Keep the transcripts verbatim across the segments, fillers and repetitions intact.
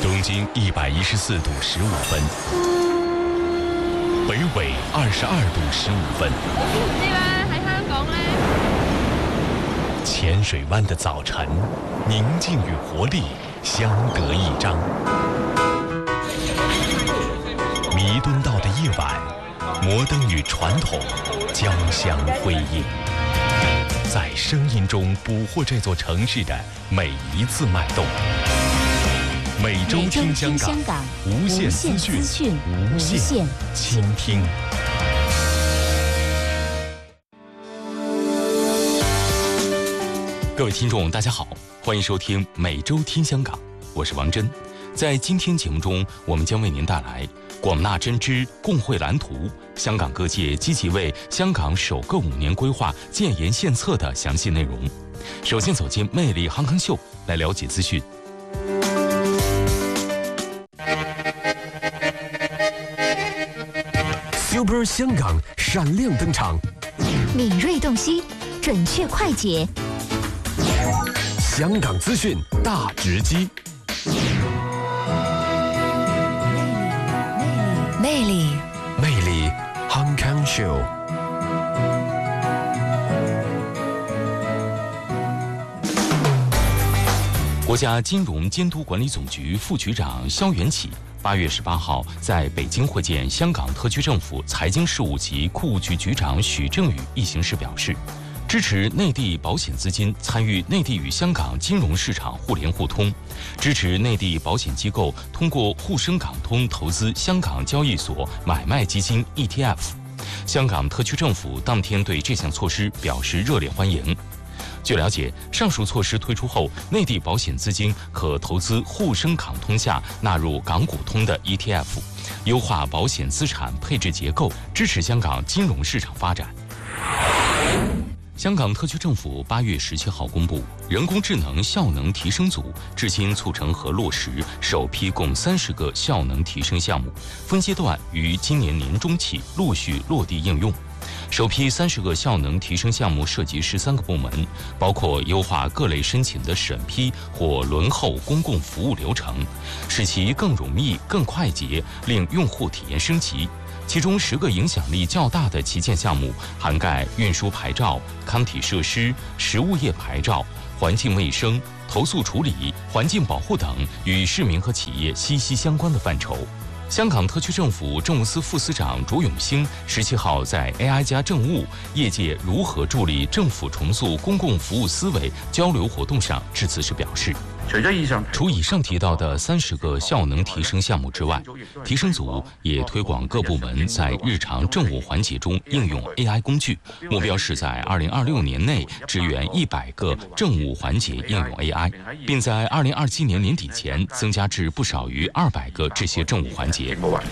东经一百一十四度十五分，北纬二十二度十五分。 唔知啦，喺香港咧。 浅水湾的早晨，宁静与活力相得益彰。弥敦道的夜晚，摩登与传统交相辉映，在声音中捕获这座城市的每一次脉动。每周听香港，无限资讯，无限倾听。各位听众，大家好，欢迎收听每周听香港，我是王真。在今天节目中，我们将为您带来广纳真知共绘蓝图，香港各界积极为香港首个五年规划建言献策的详细内容。首先走进魅力航空秀，来了解资讯。 Super 香港闪亮登场， 敏锐洞悉，准确快捷。 香港资讯大直击， 魅力魅力 Hong Kong Show。 国家金融监督管理总局副局长肖元起八月十八号在北京会见香港特区政府财经事务及库务局局长许正宇一行时表示，支持内地保险资金参与内地与香港金融市场互联互通，支持内地保险机构通过沪深港通投资香港交易所买卖基金 E T F。香港特区政府当天对这项措施表示热烈欢迎。据了解，上述措施推出后，内地保险资金可投资沪深港通下纳入港股通的 E T F， 优化保险资产配置结构，支持香港金融市场发展。香港特区政府八月十七号公布，人工智能效能提升组至今促成和落实首批共三十个效能提升项目，分阶段于今年年中起陆续落地应用。首批三十个效能提升项目涉及十三个部门，包括优化各类申请的审批或轮候公共服务流程，使其更容易、更快捷，令用户体验升级。其中十个影响力较大的旗舰项目涵盖运输牌照、康体设施、食物业牌照、环境卫生、投诉处理、环境保护等与市民和企业息息相关的范畴。香港特区政府政务司副司长卓永兴十七号在 A I 加政务业界如何助力政府重塑公共服务思维交流活动上致辞时表示，除了以上除以上提到的三十个效能提升项目之外，提升组也推广各部门在日常政务环节中应用 A I 工具，目标是在二零二六年内支援一百个政务环节应用 A I， 并在二零二七年年底前增加至不少于二百个这些政务环节。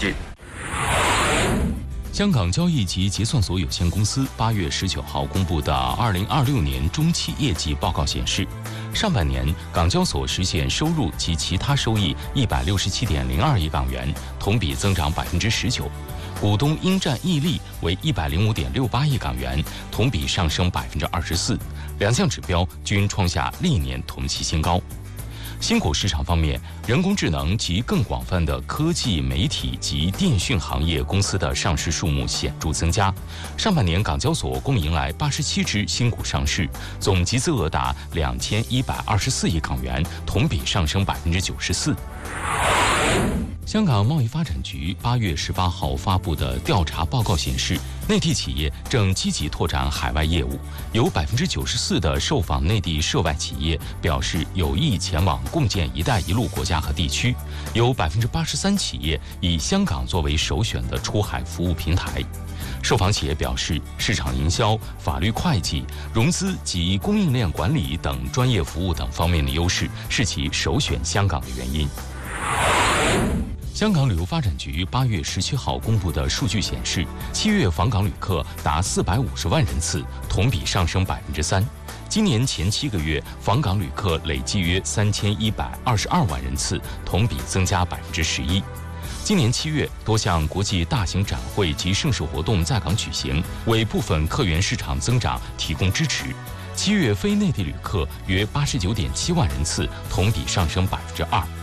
香港交易及结算所有限公司八月十九号公布的二零二六年中期业绩报告显示，上半年港交所实现收入及其他收益一百六十七点零二亿港元，同比增长百分之十九；股东应占溢利为一百零五点六八亿港元，同比上升百分之二十四，两项指标均创下历年同期新高。新股市场方面，人工智能及更广泛的科技、媒体及电讯行业公司的上市数目显著增加。上半年，港交所共迎来八十七只新股上市，总集资额达两千一百二十四亿港元，同比上升百分之九十四。香港贸易发展局八月十八号发布的调查报告显示，内地企业正积极拓展海外业务，有百分之九十四的受访内地涉外企业表示有意前往共建“一带一路”国家和地区，有百分之八十三企业以香港作为首选的出海服务平台。受访企业表示，市场营销、法律会计、融资及供应链管理等专业服务等方面的优势是其首选香港的原因。香港旅游发展局八月十七号公布的数据显示，七月访港旅客达四百五十万人次，同比上升百分之三。今年前七个月访港旅客累计约三千一百二十二万人次，同比增加百分之十一。今年七月，多项国际大型展会及盛事活动在港举行，为部分客源市场增长提供支持。七月非内地旅客约八十九点七万人次，同比上升百分之二。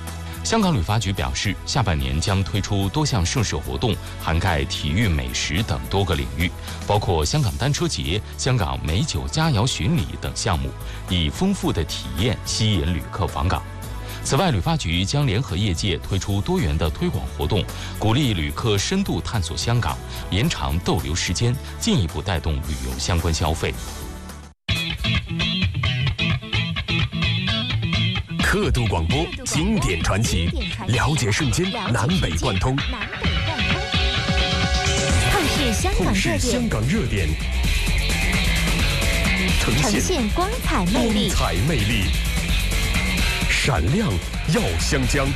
香港旅发局表示，下半年将推出多项盛事活动，涵盖体育、美食等多个领域，包括香港单车节、香港美酒佳肴巡礼等项目，以丰富的体验吸引旅客访港。此外，旅发局将联合业界推出多元的推广活动，鼓励旅客深度探索香港，延长逗留时间，进一步带动旅游相关消费。 刻度广播，经典传奇，了解瞬间南北贯通。 透视香港热点， 香港热点， 呈现光彩魅力， 光彩魅力，闪亮耀香江。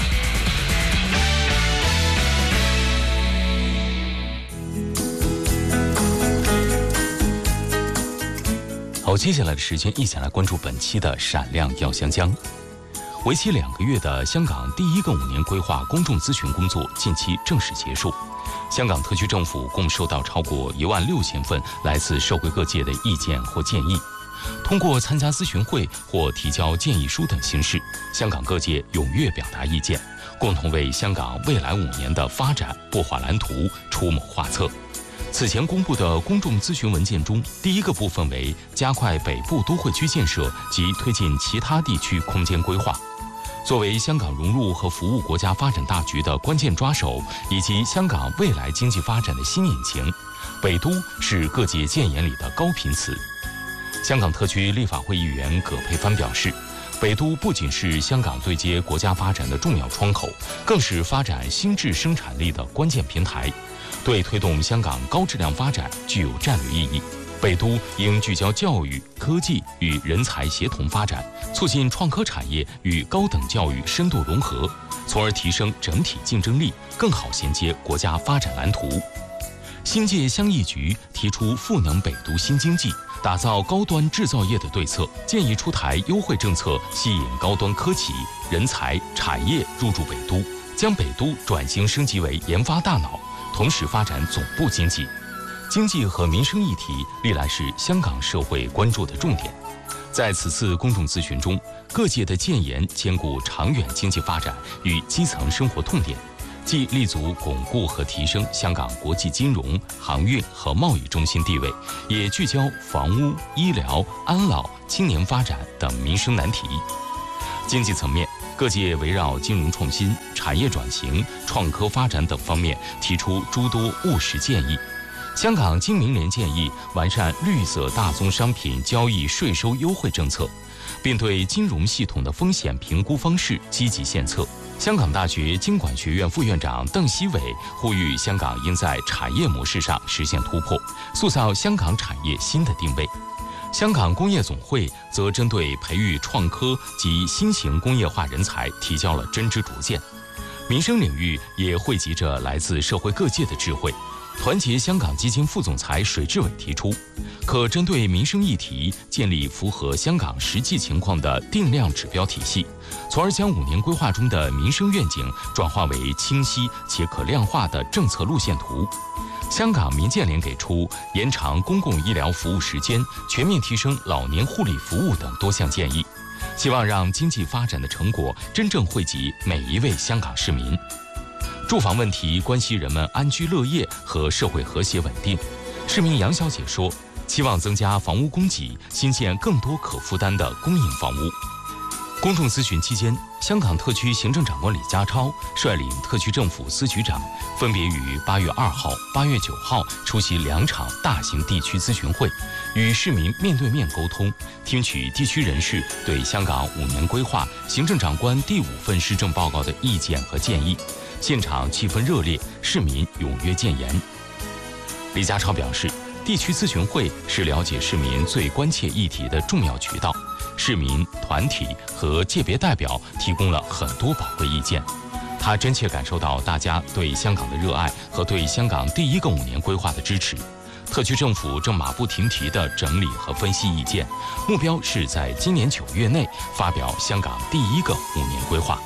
好，接下来的时间，一起来关注本期的闪亮耀香江。为期两个月的香港第一个五年规划公众咨询工作近期正式结束。香港特区政府共收到超过一万六千份来自社会各界的意见或建议。通过参加咨询会或提交建议书等形式，香港各界踊跃表达意见，共同为香港未来五年的发展擘画蓝图、出谋划策。此前公布的公众咨询文件中，第一个部分为加快北部都会区建设及推进其他地区空间规划。作为香港融入和服务国家发展大局的关键抓手，以及香港未来经济发展的新引擎，北都是各界建言里的高频词。香港特区立法会议员葛珮帆表示，北都不仅是香港对接国家发展的重要窗口，更是发展新质生产力的关键平台，对推动香港高质量发展具有战略意义。北都应聚焦教育、科技与人才协同发展，促进创科产业与高等教育深度融合，从而提升整体竞争力，更好衔接国家发展蓝图。新界乡议局提出赋能北都新经济，打造高端制造业的对策，建议出台优惠政策，吸引高端科企、人才、产业入驻北都，将北都转型升级为研发大脑，同时发展总部经济。经济和民生议题历来是香港社会关注的重点。在此次公众咨询中，各界的建言兼顾长远经济发展与基层生活痛点，既立足巩固和提升香港国际金融、航运和贸易中心地位，也聚焦房屋、医疗、安老、青年发展等民生难题。经济层面，各界围绕金融创新、产业转型、创科发展等方面提出诸多务实建议。香港经民联建议完善绿色大宗商品交易税收优惠政策，并对金融系统的风险评估方式积极献策。香港大学经管学院副院长邓希伟呼吁香港应在产业模式上实现突破，塑造香港产业新的定位。香港工业总会则针对培育创科及新型工业化人才提交了真知灼见。民生领域也汇集着来自社会各界的智慧。团结香港基金副总裁水志伟提出，可针对民生议题建立符合香港实际情况的定量指标体系，从而将五年规划中的民生愿景转化为清晰且可量化的政策路线图。香港民建联给出延长公共医疗服务时间、全面提升老年护理服务等多项建议，希望让经济发展的成果真正惠及每一位香港市民。住房问题关系人们安居乐业和社会和谐稳定。市民杨小姐说，期望增加房屋供给，新建更多可负担的公营房屋。公众咨询期间，香港特区行政长官李家超率领特区政府司局长，分别于八月二号、八月九号出席两场大型地区咨询会，与市民面对面沟通，听取地区人士对香港五年规划行政长官第五份施政报告的意见和建议。现场气氛热烈，市民踊跃建言。李家超表示，地区咨询会是了解市民最关切议题的重要渠道，市民、团体和界别代表提供了很多宝贵意见。他真切感受到大家对香港的热爱和对香港第一个五年规划的支持。特区政府正马不停蹄地整理和分析意见，目标是在今年九月内发表香港第一个五年规划。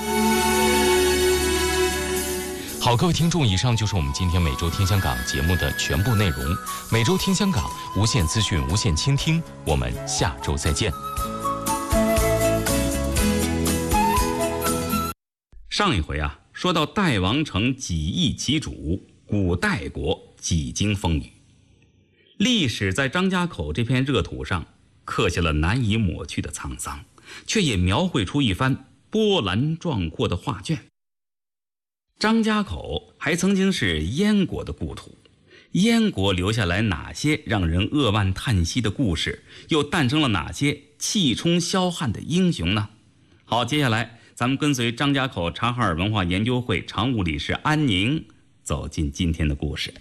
好，各位听众，以上就是我们今天每周听香港节目的全部内容。每周听香港，无限资讯，无限倾听。我们下周再见。 上一回啊，说到代王城几易其主，古代国几经风雨。历史在张家口这片热土上刻下了难以抹去的沧桑，却也描绘出一番波澜壮阔的画卷。张家口还曾经是燕国的故土，燕国留下来哪些让人扼腕叹息的故事，又诞生了哪些气冲霄汉的英雄呢？好，接下来咱们跟随张家口察哈尔文化研究会常务理事安宁走进今天的故事。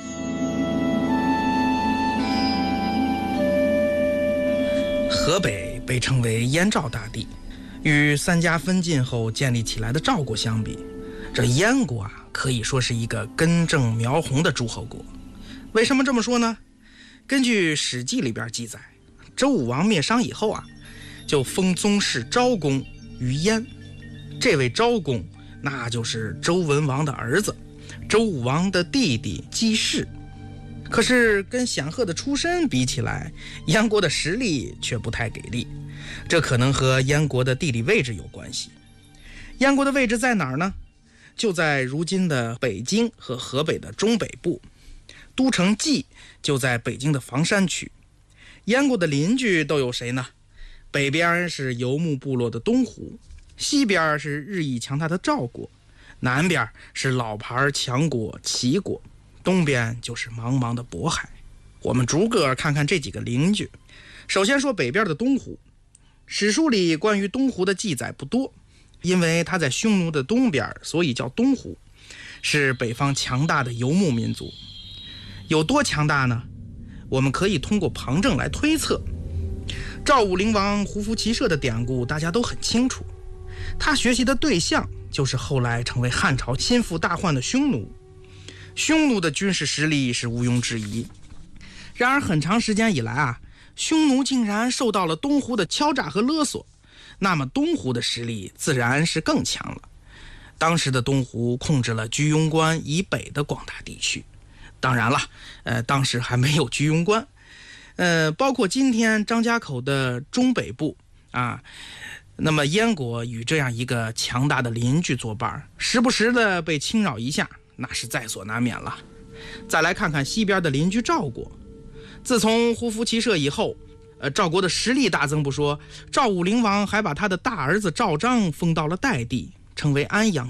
河北被称为燕赵大地，与三家分晋后建立起来的赵国相比，这燕国啊可以说是一个根正苗红的诸侯国。为什么这么说呢？根据《史记》里边记载，周武王灭商以后啊，就封宗室昭公于燕。这位昭公那就是周文王的儿子，周武王的弟弟姬氏。可是跟显赫的出身比起来，燕国的实力却不太给力，这可能和燕国的地理位置有关系。燕国的位置在哪儿呢？就在如今的北京和河北的中北部，都城蓟就在北京的房山区。燕国的邻居都有谁呢？北边是游牧部落的东胡，西边是日益强大的赵国，南边是老牌强国齐国，东边就是茫茫的渤海。我们逐个看看这几个邻居。首先说北边的东胡，史书里关于东胡的记载不多，因为他在匈奴的东边，所以叫东胡，是北方强大的游牧民族。有多强大呢？我们可以通过旁证来推测。赵武灵王胡服骑射的典故大家都很清楚，他学习的对象就是后来成为汉朝心腹大患的匈奴。匈奴的军事实力是毋庸置疑，然而很长时间以来啊，匈奴竟然受到了东胡的敲诈和勒索，那么东胡的实力自然是更强了。当时的东胡控制了居庸关以北的广大地区，当然了，呃，当时还没有居庸关，呃，包括今天张家口的中北部啊。那么燕国与这样一个强大的邻居作伴，时不时的被侵扰一下，那是在所难免了。再来看看西边的邻居赵国，自从胡服骑射以后，呃，赵国的实力大增不说，赵武灵王还把他的大儿子赵章封到了代地，成为安阳